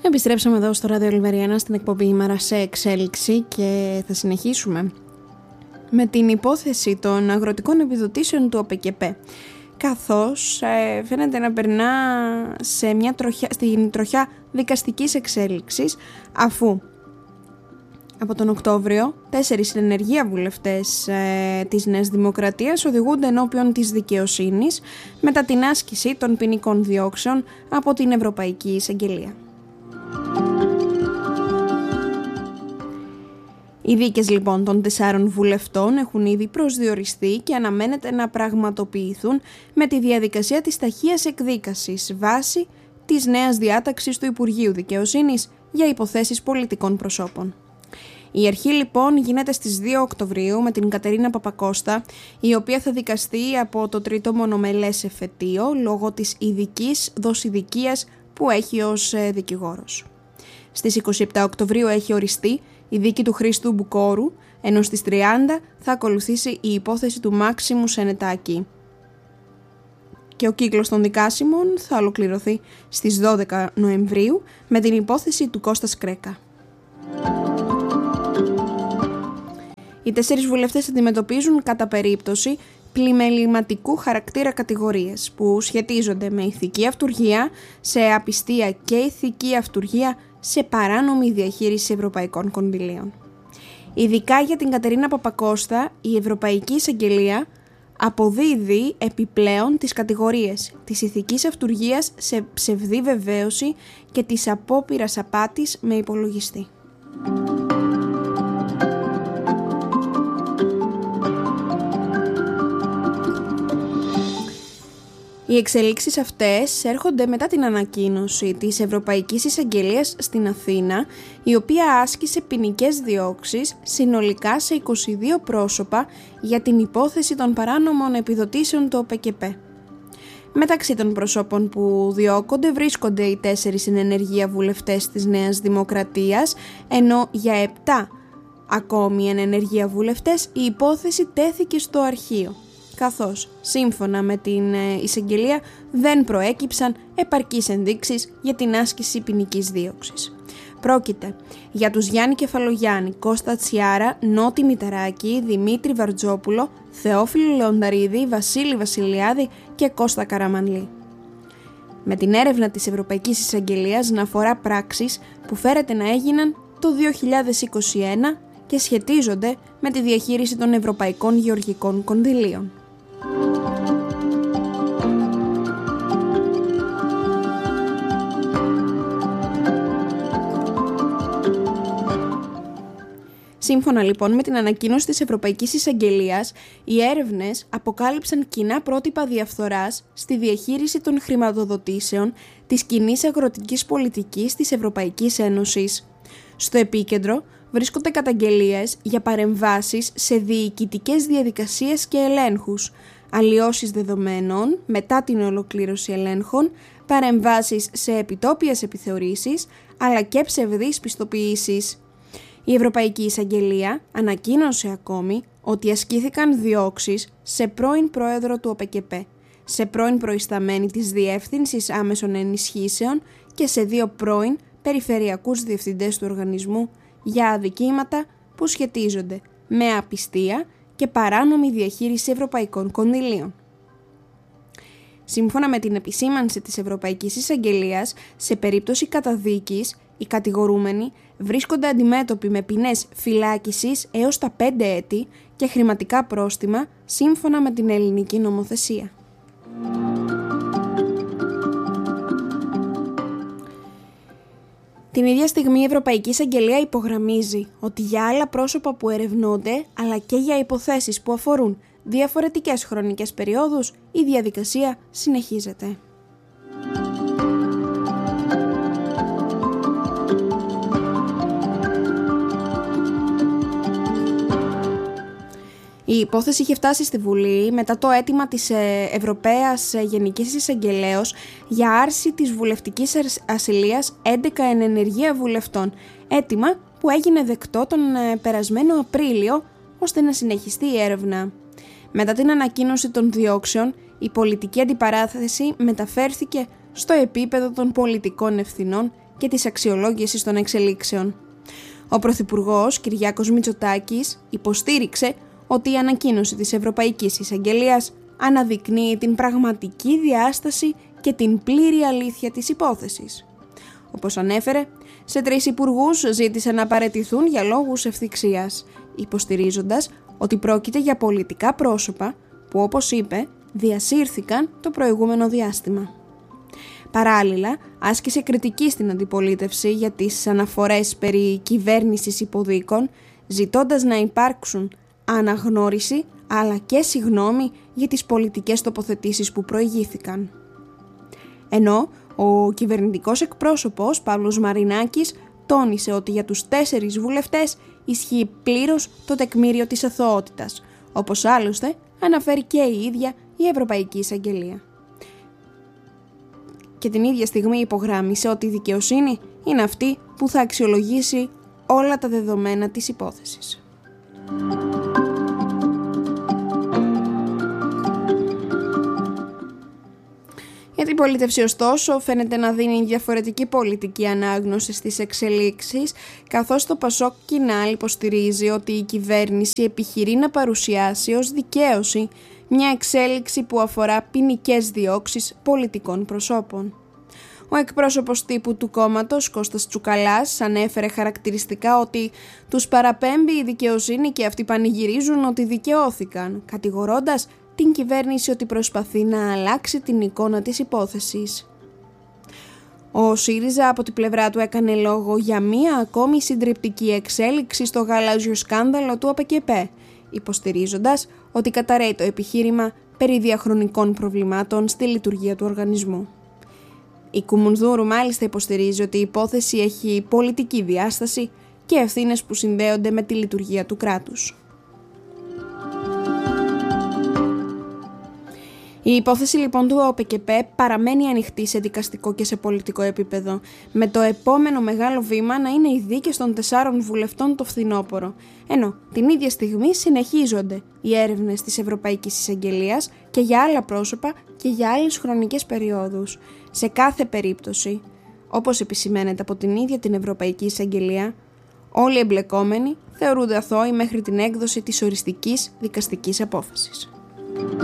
Επιστρέψαμε εδώ στο Ράδιο Λιβεριανά στην εκπομπή «Ημέρα σε εξέλιξη» και θα συνεχίσουμε με την υπόθεση των αγροτικών επιδοτήσεων του ΟΠΕΚΕΠΕ, καθώς φαίνεται να περνά στην τροχιά δικαστικής εξέλιξης, αφού από τον Οκτώβριο 4 συνενεργεία βουλευτές της Νέας Δημοκρατίας οδηγούνται ενώπιον της δικαιοσύνης μετά την άσκηση των ποινικών διώξεων από την Ευρωπαϊκή Εισαγγελία. Οι δίκες λοιπόν των 4 βουλευτών έχουν ήδη προσδιοριστεί και αναμένεται να πραγματοποιηθούν με τη διαδικασία της ταχείας εκδίκασης βάσει της νέας διάταξης του Υπουργείου Δικαιοσύνης για υποθέσεις πολιτικών προσώπων. Η αρχή λοιπόν γίνεται στις 2 Οκτωβρίου με την Κατερίνα Παπακώστα, η οποία θα δικαστεί από το τρίτο μονομελές εφετείο λόγω της ειδικής δοσηδικίας που έχει ως δικηγόρος. Στις 27 Οκτωβρίου έχει οριστεί η δίκη του Χρήστου Μπουκόρου, ενώ στις 30 θα ακολουθήσει η υπόθεση του Μάξιμου Σενετάκη. Και ο κύκλος των δικάσιμων θα ολοκληρωθεί στις 12 Νοεμβρίου με την υπόθεση του Κώστα Σκρέκα. Οι 4 βουλευτές αντιμετωπίζουν κατά περίπτωση πλημεληματικού χαρακτήρα κατηγορίες που σχετίζονται με ηθική αυτουργία σε απιστία και ηθική αυτουργία σε παράνομη διαχείριση ευρωπαϊκών κονδυλίων. Ειδικά για την Κατερίνα Παπακώστα, η Ευρωπαϊκή Εισαγγελία αποδίδει επιπλέον τις κατηγορίες της ηθικής αυτουργίας σε ψευδή βεβαίωση και της απόπειρας απάτης με υπολογιστή. Οι εξελίξεις αυτές έρχονται μετά την ανακοίνωση της Ευρωπαϊκής Εισαγγελίας στην Αθήνα, η οποία άσκησε ποινικές διώξεις συνολικά σε 22 πρόσωπα για την υπόθεση των παράνομων επιδοτήσεων του ΟΠΕΚΕΠΕ. Μεταξύ των προσώπων που διώκονται βρίσκονται οι 4 συνενεργεία βουλευτές της Νέας Δημοκρατίας, ενώ για 7 ακόμη ενεργεία βουλευτές η υπόθεση τέθηκε στο αρχείο, καθώς σύμφωνα με την εισαγγελία δεν προέκυψαν επαρκείς ενδείξεις για την άσκηση ποινικής δίωξης. Πρόκειται για τους Γιάννη Κεφαλογιάννη, Κώστα Τσιάρα, Νότι Μηταράκη, Δημήτρη Βαρτζόπουλο, Θεόφιλο Λεονταρίδη, Βασίλη Βασιλιάδη και Κώστα Καραμανλή. Με την έρευνα της Ευρωπαϊκής Εισαγγελίας να αφορά πράξεις που φέρεται να έγιναν το 2021 και σχετίζονται με τη διαχείριση των ευρωπαϊκών γεωργικών κονδυλίων. Σύμφωνα λοιπόν με την ανακοίνωση της Ευρωπαϊκής Εισαγγελίας, οι έρευνες αποκάλυψαν κοινά πρότυπα διαφθοράς στη διαχείριση των χρηματοδοτήσεων της κοινής αγροτικής πολιτικής της Ευρωπαϊκής Ένωσης. Στο επίκεντρο βρίσκονται καταγγελίες για παρεμβάσεις σε διοικητικές διαδικασίες και ελέγχους, αλλοιώσεις δεδομένων μετά την ολοκλήρωση ελέγχων, παρεμβάσεις σε επιτόπιες επιθεωρήσεις, αλλά και ψευδείς πιστοποιήσεις. Η Ευρωπαϊκή Εισαγγελία ανακοίνωσε ακόμη ότι ασκήθηκαν διώξεις σε πρώην πρόεδρο του ΟΠΕΚΕΠΕ, σε πρώην προϊσταμένη της Διεύθυνσης Άμεσων Ενισχύσεων και σε 2 πρώην περιφερειακούς διευθυντές του οργανισμού για αδικήματα που σχετίζονται με απιστία και παράνομη διαχείριση ευρωπαϊκών κονδυλίων. Σύμφωνα με την επισήμανση της Ευρωπαϊκής Εισαγγελίας, σε περίπτωση καταδίκης, οι κατηγορούμενοι βρίσκονται αντιμέτωποι με ποινές φυλάκισης έως τα 5 έτη και χρηματικά πρόστιμα σύμφωνα με την ελληνική νομοθεσία. Την ίδια στιγμή η Ευρωπαϊκή Εισαγγελία υπογραμμίζει ότι για άλλα πρόσωπα που ερευνούνται, αλλά και για υποθέσεις που αφορούν διαφορετικές χρονικές περιόδους, η διαδικασία συνεχίζεται. Η υπόθεση είχε φτάσει στη Βουλή μετά το αίτημα της Ευρωπαίας Γενικής Εισαγγελέως για άρση της βουλευτικής ασυλίας 11 ενεργεία βουλευτών, αίτημα που έγινε δεκτό τον περασμένο Απρίλιο ώστε να συνεχιστεί η έρευνα. Μετά την ανακοίνωση των διώξεων, η πολιτική αντιπαράθεση μεταφέρθηκε στο επίπεδο των πολιτικών ευθυνών και της αξιολόγησης των εξελίξεων. Ο Πρωθυπουργός Κυριάκος Μητσοτάκης υποστήριξε ότι η ανακοίνωση της Ευρωπαϊκής Εισαγγελίας αναδεικνύει την πραγματική διάσταση και την πλήρη αλήθεια της υπόθεσης. Όπως ανέφερε, σε 3 υπουργούς ζήτησε να παραιτηθούν για λόγους ευθυξίας, υποστηρίζοντας ότι πρόκειται για πολιτικά πρόσωπα που, όπως είπε, διασύρθηκαν το προηγούμενο διάστημα. Παράλληλα, άσκησε κριτική στην αντιπολίτευση για τις αναφορές περί κυβέρνησης υποδίκων, ζητώντας να υπάρξουν αναγνώριση αλλά και συγγνώμη για τις πολιτικές τοποθετήσεις που προηγήθηκαν. Ενώ ο κυβερνητικός εκπρόσωπος Παύλος Μαρινάκης τόνισε ότι για τους 4 βουλευτές ισχύει πλήρως το τεκμήριο της αθωότητας, όπως άλλωστε αναφέρει και η ίδια η Ευρωπαϊκή Εισαγγελία. Και την ίδια στιγμή υπογράμμισε ότι η δικαιοσύνη είναι αυτή που θα αξιολογήσει όλα τα δεδομένα της υπόθεσης. Η αντιπολίτευση, ωστόσο, φαίνεται να δίνει διαφορετική πολιτική ανάγνωση στις εξελίξεις, καθώς το Πασόκ-Κινάλ υποστηρίζει ότι η κυβέρνηση επιχειρεί να παρουσιάσει ως δικαίωση μια εξέλιξη που αφορά ποινικές διώξεις πολιτικών προσώπων. Ο εκπρόσωπος τύπου του κόμματος, Κώστας Τσουκαλάς, ανέφερε χαρακτηριστικά ότι τους παραπέμπει η δικαιοσύνη και αυτοί πανηγυρίζουν ότι δικαιώθηκαν, κατηγορώντας την κυβέρνηση ότι προσπαθεί να αλλάξει την εικόνα της υπόθεσης. Ο ΣΥΡΙΖΑ από την πλευρά του έκανε λόγο για μία ακόμη συντριπτική εξέλιξη στο γαλάζιο σκάνδαλο του ΑΠΚΠ, υποστηρίζοντας ότι καταρρέει το επιχείρημα περί διαχρονικών προβλημάτων στη λειτουργία του οργανισμού. Η Κουμουνδούρου μάλιστα υποστηρίζει ότι η υπόθεση έχει πολιτική διάσταση και ευθύνες που συνδέονται με τη λειτουργία του κράτους. Η υπόθεση λοιπόν του ΟΠΚΠ παραμένει ανοιχτή σε δικαστικό και σε πολιτικό επίπεδο, με το επόμενο μεγάλο βήμα να είναι οι δίκες των 4 βουλευτών το φθινόπωρο, ενώ την ίδια στιγμή συνεχίζονται οι έρευνες της Ευρωπαϊκής Εισαγγελίας και για άλλα πρόσωπα και για άλλες χρονικές περιόδους. Σε κάθε περίπτωση, όπως επισημαίνεται από την ίδια την Ευρωπαϊκή Εισαγγελία, όλοι οι εμπλεκόμενοι θεωρούνται αθώοι μέχρι την έκδοση της οριστικής δικαστικής απόφασης.